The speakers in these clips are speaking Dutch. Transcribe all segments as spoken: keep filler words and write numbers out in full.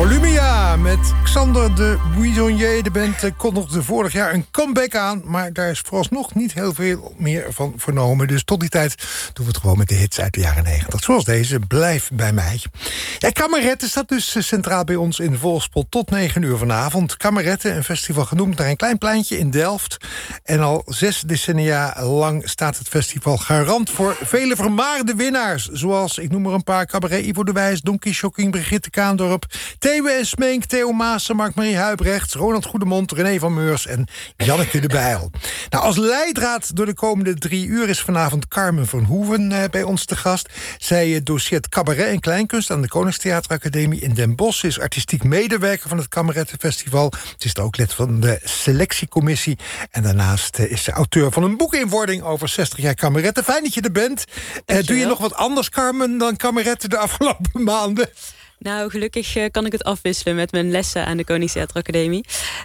Volumia met Xander de Buissonnier. De band kondigde vorig jaar een comeback aan, maar daar is vooralsnog niet heel veel meer van vernomen. Dus tot die tijd doen we het gewoon met de hits uit de jaren negentig. Zoals deze, Blijf bij mij. Ja, Kameretten staat dus centraal bij ons in de Volkspot tot negen uur vanavond. Kameretten, een festival genoemd naar een klein pleintje in Delft. En al zes decennia lang staat het festival garant voor vele vermaarde winnaars. Zoals, ik noem er een paar, Cabaret Ivo de Wijs, Donkey Shocking, Brigitte Kaandorp, Theo en Smeenk, Theo Maassen, Mark-Marie Huibrechts, Ronald Goedemond, René van Meurs en Janneke de Bijl. Nou, als leidraad door de komende drie uur is vanavond Carmen van Hoeven eh, bij ons te gast. Zij eh, doceert cabaret en kleinkunst aan de Koningstheateracademie in Den Bosch. Is artistiek medewerker van het Kamerettenfestival. Ze is ook lid van de selectiecommissie. En daarnaast eh, is ze auteur van een boek in wording over zestig jaar kameretten. Fijn dat je er bent. Eh, doe je nog wat anders, Carmen, dan kameretten de afgelopen maanden? Nou, gelukkig uh, kan ik het afwisselen met mijn lessen aan de Koningstheateracademie.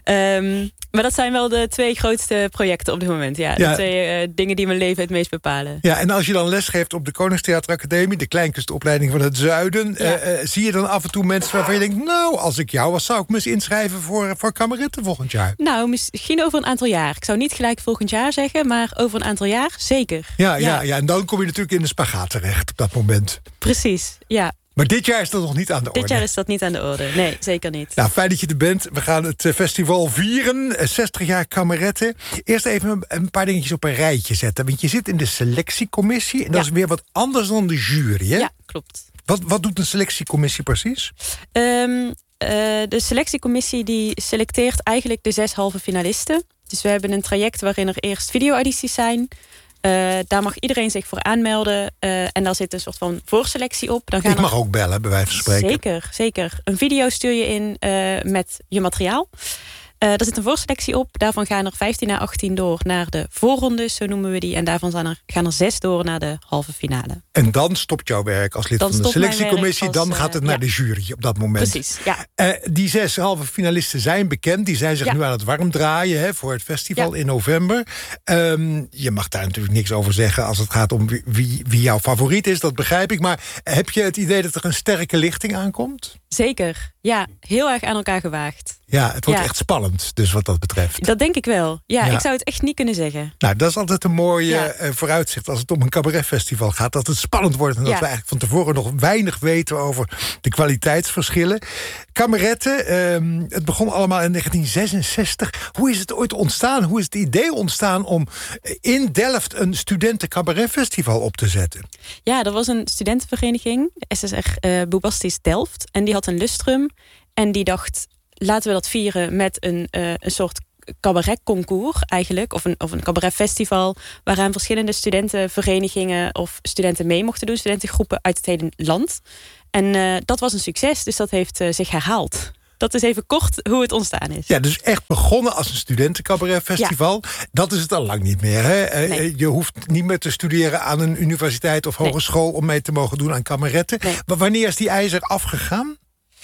Um, maar dat zijn wel de twee grootste projecten op dit moment. Ja, ja. De twee uh, dingen die mijn leven het meest bepalen. Ja, en als je dan lesgeeft op de Koningstheateracademie, de kleinkunstopleiding van het Zuiden, ja. uh, uh, zie je dan af en toe mensen waarvan je denkt, nou, als ik jou was, zou ik me eens inschrijven voor, voor kameretten volgend jaar? Nou, misschien over een aantal jaar. Ik zou niet gelijk volgend jaar zeggen, maar over een aantal jaar zeker. Ja, ja. ja, ja. En dan kom je natuurlijk in de spagaat terecht op dat moment. Precies, ja. Maar dit jaar is dat nog niet aan de orde. Dit jaar is dat niet aan de orde. Nee, zeker niet. Nou, fijn dat je er bent. We gaan het festival vieren. zestig jaar kameretten. Eerst even een paar dingetjes op een rijtje zetten. Want je zit in de selectiecommissie. En dat ja. is weer wat anders dan de jury, hè? Ja, klopt. Wat, wat doet een selectiecommissie precies? Um, uh, de selectiecommissie die selecteert eigenlijk de zes halve finalisten. Dus we hebben een traject waarin er eerst video-audities zijn. Uh, daar mag iedereen zich voor aanmelden. Uh, en daar zit een soort van voorselectie op. Dan gaan Ik mag er... ook bellen, bij wijze van spreken. Zeker, zeker. Een video stuur je in uh, met je materiaal. Uh, daar zit een voorselectie op. Daarvan gaan er vijftien à achttien door naar de voorrondes, zo noemen we die. En daarvan zijn er, gaan er zes door naar de halve finale. En dan stopt jouw werk als lid dan van de selectiecommissie. Als, dan gaat het uh, naar ja. de jury op dat moment. Precies, ja. Uh, die zes halve finalisten zijn bekend. Die zijn zich ja. nu aan het warm draaien hè, voor het festival ja. in november. Um, je mag daar natuurlijk niks over zeggen als het gaat om wie, wie, wie jouw favoriet is. Dat begrijp ik. Maar heb je het idee dat er een sterke lichting aankomt? Zeker, ja. Heel erg aan elkaar gewaagd. Ja, het wordt ja. echt spannend, dus wat dat betreft. Dat denk ik wel. Ja, ja. ik zou het echt niet kunnen zeggen. Nou, dat is altijd een mooie ja. uh, vooruitzicht als het om een cabaretfestival gaat. Dat het spannend wordt en dat ja. we eigenlijk van tevoren nog weinig weten over de kwaliteitsverschillen. Kameretten, um, het begon allemaal in negentien zesenzestig. Hoe is het ooit ontstaan? Hoe is het idee ontstaan om in Delft een studenten-cabaretfestival op te zetten? Ja, er was een studentenvereniging, de S S R uh, Boubastis Delft. En die had een lustrum. En die dacht, laten we dat vieren met een, uh, een soort cabaretconcours eigenlijk. Of een, of een cabaretfestival. Waaraan verschillende studentenverenigingen of studenten mee mochten doen. Studentengroepen uit het hele land. En uh, dat was een succes, dus dat heeft uh, zich herhaald. Dat is even kort hoe het ontstaan is. Ja, dus echt begonnen als een studentencabaretfestival. Ja. Dat is het al lang niet meer. Hè? Nee. Je hoeft niet meer te studeren aan een universiteit of hogeschool nee. om mee te mogen doen aan kameretten. Nee. Maar wanneer is die ijzer afgegaan?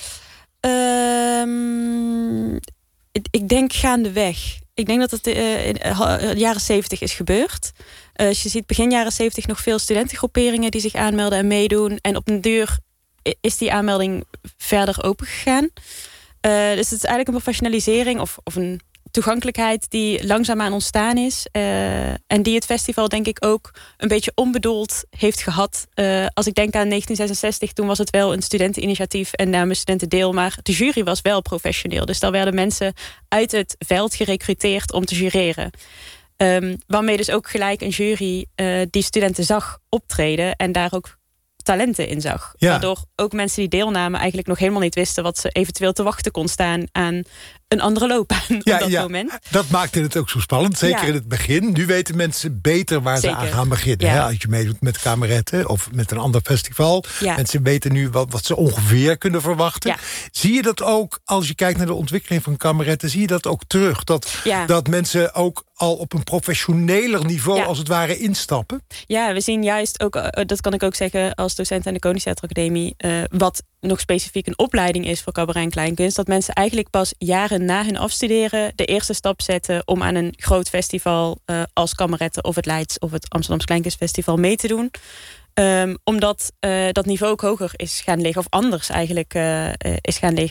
Um, ik, ik denk gaandeweg. Ik denk dat het uh, in de jaren zeventig is gebeurd. Uh, dus je ziet begin jaren zeventig nog veel studentengroeperingen die zich aanmelden en meedoen. En op een duur is die aanmelding verder opengegaan. Uh, dus het is eigenlijk een professionalisering of, of een toegankelijkheid die langzaamaan ontstaan is. Uh, en die het festival denk ik ook een beetje onbedoeld heeft gehad. Uh, als ik denk aan negentien zesenzestig, toen was het wel een studenteninitiatief en namen studenten deel. Maar de jury was wel professioneel. Dus daar werden mensen uit het veld gerecruiteerd om te jureren. Um, waarmee dus ook gelijk een jury uh, die studenten zag optreden en daar ook talenten in zag. Ja. Waardoor ook mensen die deelnamen eigenlijk nog helemaal niet wisten wat ze eventueel te wachten kon staan aan een andere loopbaan ja, op dat ja. moment. Dat maakte het ook zo spannend, zeker ja. in het begin. Nu weten mensen beter waar zeker. ze aan gaan beginnen. Ja. Hè? Als je meedoet met kameretten of met een ander festival. Ja. Mensen weten nu wat, wat ze ongeveer kunnen verwachten. Ja. Zie je dat ook, als je kijkt naar de ontwikkeling van kameretten, zie je dat ook terug? Dat, ja. dat mensen ook al op een professioneler niveau ja. als het ware instappen? Ja, we zien juist ook, dat kan ik ook zeggen als docent aan de Koningstheateracademie, uh, wat nog specifiek een opleiding is voor cabaret en kleinkunst, dat mensen eigenlijk pas jaren na hun afstuderen de eerste stap zetten om aan een groot festival uh, als Kameretten of het Leids of het Amsterdams Kleinkunstfestival mee te doen. Um, omdat uh, dat niveau ook hoger is gaan liggen of anders eigenlijk uh, uh, is gaan liggen.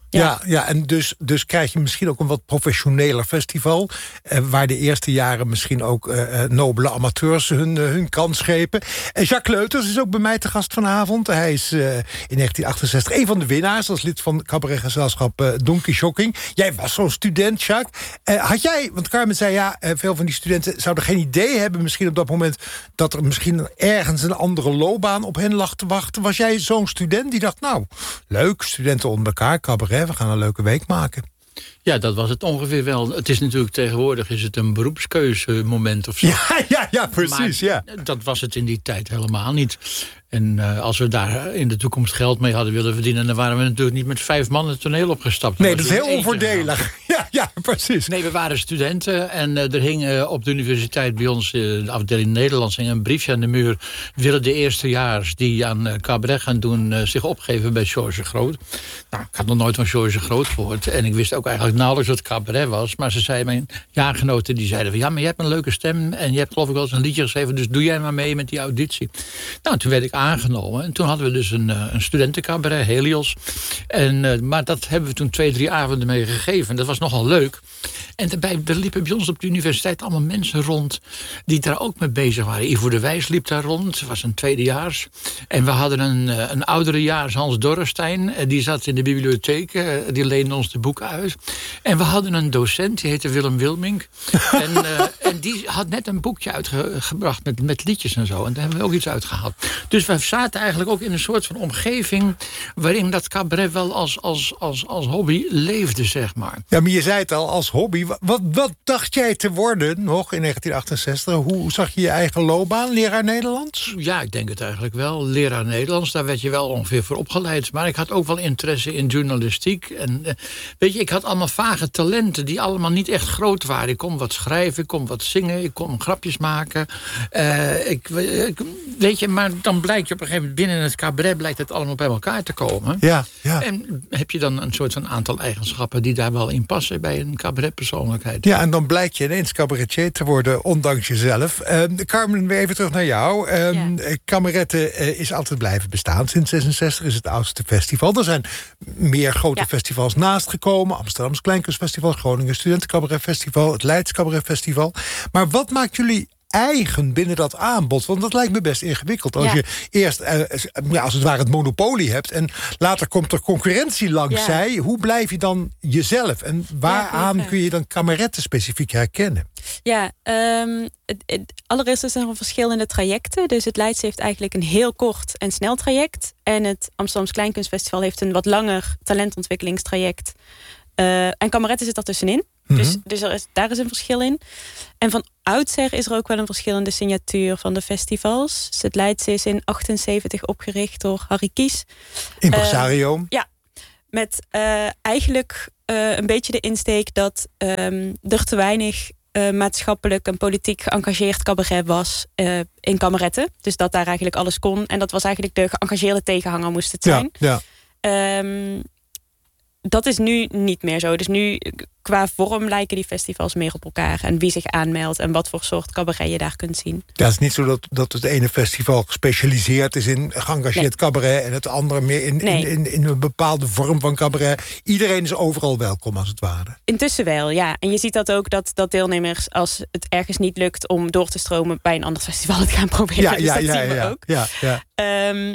Ja, ja, ja en dus, dus krijg je misschien ook een wat professioneler festival. Eh, waar de eerste jaren misschien ook uh, nobele amateurs hun, uh, hun kans grepen. En Jacques Leuters is ook bij mij te gast vanavond. Hij is uh, in negentien achtenzestig een van de winnaars als lid van cabaretgezelschap uh, Donkey Shocking. Jij was zo'n student, Jacques. Uh, had jij, want Carmen zei ja, uh, veel van die studenten zouden geen idee hebben misschien op dat moment dat er misschien ergens een andere loopbaan op hen lag te wachten. Was jij zo'n student die dacht, nou, leuk, studenten onder elkaar, cabaret, we gaan een leuke week maken? Ja, dat was het ongeveer wel. Het is natuurlijk tegenwoordig is het een beroepskeuzemoment of zo. Ja, ja, ja precies. Maar ja. dat was het in die tijd helemaal niet. En uh, als we daar in de toekomst geld mee hadden willen verdienen, dan waren we natuurlijk niet met vijf man het toneel opgestapt. Nee, dat is heel onvoordelig. Ja, ja, precies. Nee, we waren studenten en uh, er hing uh, op de universiteit bij ons, uh, de afdeling Nederlands, hing een briefje aan de muur. Willen de eerstejaars die aan uh, cabaret gaan doen uh, zich opgeven bij George Groot? Nou, ik had nog nooit van George Groot gehoord. En ik wist ook eigenlijk nauwelijks wat cabaret was. Maar ze zeiden, mijn jaargenoten die zeiden van ja, maar je hebt een leuke stem en je hebt geloof ik wel eens een liedje geschreven, dus doe jij maar mee met die auditie. Nou, toen werd ik aangenomen. En toen hadden we dus een, een studentencabaret, Helios. En, uh, maar dat hebben we toen twee, drie avonden mee gegeven. Dat was nogal leuk. En daarbij, er liepen bij ons op de universiteit allemaal mensen rond die daar ook mee bezig waren. Ivo de Wijs liep daar rond, was een tweedejaars. En we hadden een, een ouderejaars, Hans Dorrestein. Die zat in de bibliotheek, die leende ons de boeken uit. En we hadden een docent, die heette Willem Wilmink. en, uh, en die had net een boekje uitgebracht met, met liedjes en zo. En daar hebben we ook iets uitgehaald. Dus we zaten eigenlijk ook in een soort van omgeving waarin dat cabaret wel als, als, als, als hobby leefde, zeg maar. Ja, maar je zei het al, als hobby. Wat, wat dacht jij te worden nog in negentien achtenzestig? Hoe zag je je eigen loopbaan? Leraar Nederlands? Ja, ik denk het eigenlijk wel. Leraar Nederlands, daar werd je wel ongeveer voor opgeleid. Maar ik had ook wel interesse in journalistiek. En uh, weet je, ik had allemaal vage talenten die allemaal niet echt groot waren. Ik kon wat schrijven, ik kon wat zingen, ik kon grapjes maken. Uh, ik, ik, weet je, maar dan blijkt je op een gegeven moment binnen het cabaret blijkt het allemaal bij elkaar te komen. Ja, ja. En heb je dan een soort van aantal eigenschappen die daar wel in passen bij een cabaretpersoonlijkheid. Ja, en dan blijkt je ineens cabaretier te worden, ondanks jezelf. Uh, Carmen, weer even terug naar jou. Uh, ja. Cabaretten uh, is altijd blijven bestaan. Sinds zesenzestig is het oudste festival. Er zijn meer grote ja. festivals naast gekomen. Amsterdamse Kleinkunstfestival, Groningen Studentencabaretfestival, het Leids Cabaretfestival. Maar wat maakt jullie eigen binnen dat aanbod? Want dat lijkt me best ingewikkeld. Als ja. je eerst uh, ja, als het ware het monopolie hebt en later komt er concurrentie langs zij. Ja. Hoe blijf je dan jezelf? En waaraan ja, kun je dan cabaretten specifiek herkennen? Ja, um, het, het, allereerst is er een verschil in de trajecten. Dus het Leids heeft eigenlijk een heel kort en snel traject. En het Amsterdamse Kleinkunstfestival heeft een wat langer talentontwikkelingstraject. Uh, en cabaretten zit er tussenin. Mm-hmm. Dus, dus er is, daar is een verschil in. En van oudsher is er ook wel een verschil in de signatuur van de festivals. Dus het Leidse is in achtenzeventig opgericht door Harry Kies. Impresario. Uh, ja, met uh, eigenlijk uh, een beetje de insteek dat um, er te weinig uh, maatschappelijk en politiek geëngageerd cabaret was uh, in cabaretten. Dus dat daar eigenlijk alles kon. En dat was eigenlijk de geëngageerde tegenhanger moest het zijn. Ja, ja. Um, Dat is nu niet meer zo. Dus nu, qua vorm, lijken die festivals meer op elkaar. En wie zich aanmeldt en wat voor soort cabaret je daar kunt zien. Ja, het is niet zo dat, dat het ene festival gespecialiseerd is in geëngageerd nee. cabaret en het andere meer in, nee. in, in, in een bepaalde vorm van cabaret. Iedereen is overal welkom, als het ware. Intussen wel, ja. En je ziet dat ook, dat, dat deelnemers, als het ergens niet lukt om door te stromen bij een ander festival, het gaan proberen. Ja, dus ja, dat ja, zien we ja, ook. Ja, ja. Um,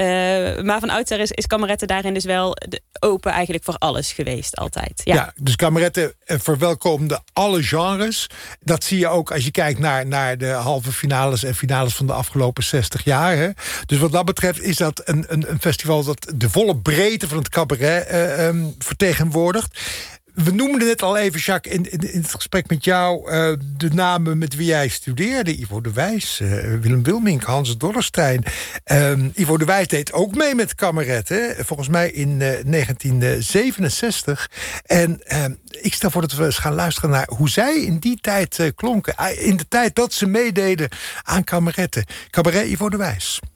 Uh, maar van oudsher is, is cabaretten daarin dus wel de, open eigenlijk voor alles geweest, altijd. Ja, ja dus cabaretten verwelkomden alle genres. Dat zie je ook als je kijkt naar, naar de halve finales en finales van de afgelopen zestig jaar. Hè. Dus wat dat betreft is dat een, een, een festival dat de volle breedte van het cabaret uh, um, vertegenwoordigt. We noemden het al even, Jacques, in, in, in het gesprek met jou uh, de namen met wie jij studeerde. Ivo de Wijs, uh, Willem Wilmink, Hans Dorrestein. Um, Ivo de Wijs deed ook mee met cabaret, hè? Volgens mij in uh, negentien zevenenzestig. En uh, ik stel voor dat we eens gaan luisteren naar hoe zij in die tijd uh, klonken. In de tijd dat ze meededen aan cabaretten. Cabaret Ivo de Wijs.